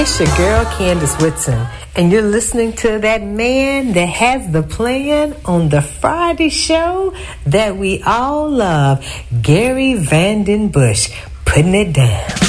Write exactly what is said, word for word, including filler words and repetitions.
It's your girl, Candace Whitson, and you're listening to that man that has the plan on the Friday show that we all love, Gary Vanden Bush, putting it down.